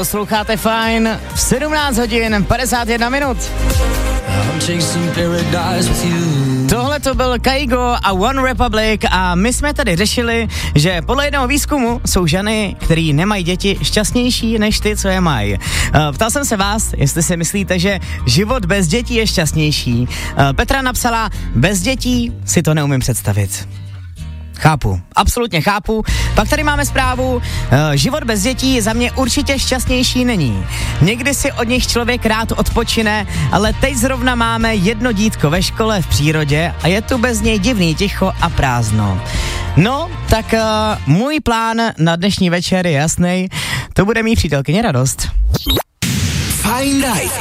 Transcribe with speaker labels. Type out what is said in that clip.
Speaker 1: posloucháte Fajn v 17 hodin 51 minut. Tohle to byl Kaigo a One Republic a my jsme tady řešili, že podle jednoho výzkumu jsou ženy, který nemají děti, šťastnější než ty, co je mají. Ptal jsem se vás, jestli si myslíte, že život bez dětí je šťastnější. Petra napsala, bez dětí si to neumím představit. Chápu, absolutně chápu. Pak tady máme zprávu, život bez dětí za mě určitě šťastnější není. Někdy si od nich člověk rád odpočine, ale teď zrovna máme jedno dítko ve škole v přírodě a je tu bez něj divný ticho a prázdno. No, tak můj plán na dnešní večer je jasný, to bude mít přítelkyně radost.
Speaker 2: Fajn Night